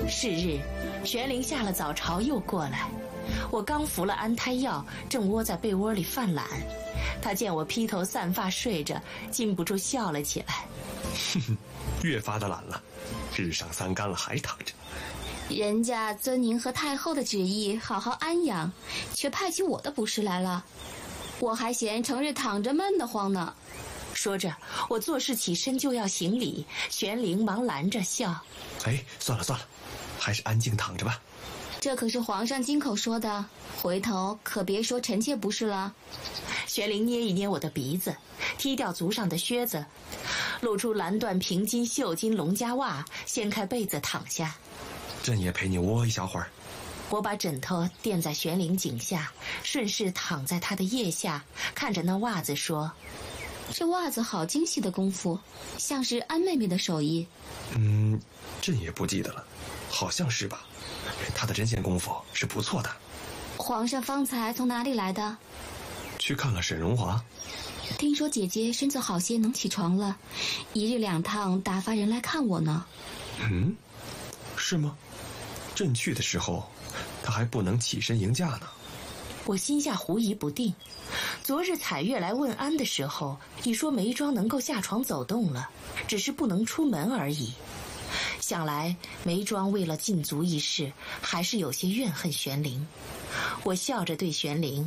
是日，玄灵下了早朝又过来，我刚服了安胎药，正窝在被窝里犯懒。他见我披头散发睡着，禁不住笑了起来。 哼哼，越发的懒了，日上三竿了还躺着。 人家遵您和太后的旨意，好好安养，却派起我的不是来了。我还嫌成日躺着闷得慌呢。 说着，我做事起身就要行礼，玄灵忙拦着笑：“ 哎，算了算了，还是安静躺着吧。 这可是皇上金口说的，回头可别说臣妾不是了。” 玄灵捏一捏我的鼻子，踢掉足上的靴子，露出蓝缎平金绣金龙家袜，掀开被子躺下。 朕也陪你窝一小会儿。 我把枕头垫在玄灵颈下，顺势躺在他的腋下，看着那袜子说：“ 这袜子好精细的功夫，像是安妹妹的手艺。” 朕也不记得了，好像是吧。她的针线功夫是不错的。 皇上方才从哪里来的？ 去看了沈荣华。 听说姐姐身子好些，能起床了，一日2趟打发人来看我呢。 是吗？朕去的时候，她还不能起身迎驾呢。 我心下狐疑不定。昨日彩月来问安的时候，已说眉庄能够下床走动了，只是不能出门而已。想来眉庄为了禁足一事，还是有些怨恨玄灵。我笑着对玄灵：“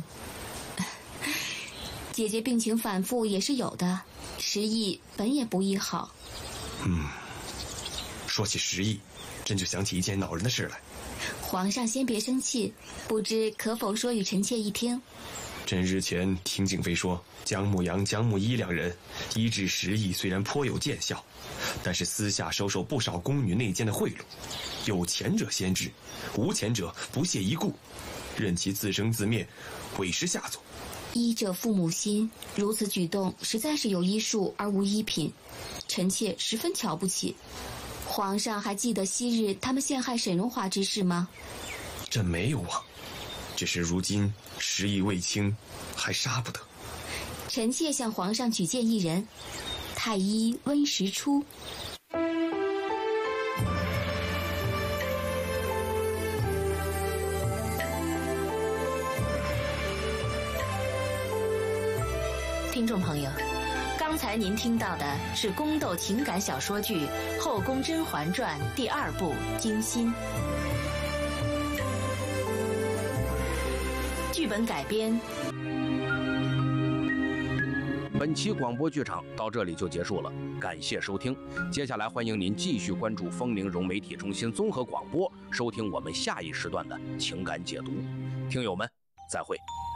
姐姐病情反复也是有的，时宜本也不易好。” 说起时宜，朕就想起一件恼人的事来。 皇上先别生气，不知可否说与臣妾一听？ 朕日前听景妃说，姜牧阳、姜牧一两人医治时宜虽然颇有见效，但是私下收受不少宫女内奸的贿赂，有钱者先治，无钱者不屑一顾，任其自生自灭，委实下作。 医者父母心，如此举动实在是有医术而无医品，臣妾十分瞧不起。皇上还记得昔日他们陷害沈荣华之事吗？ 朕没有忘，只是如今时宜未清，还杀不得。 臣妾向皇上举荐一人，太医温实初。 听众朋友，刚才您听到的是宫斗情感小说剧《后宫甄嬛传》第2部《惊心》，剧本改编。 本期广播剧场到这里就结束了，感谢收听。接下来欢迎您继续关注风铃融媒体中心综合广播，收听我们下一时段的情感解读。听友们，再会。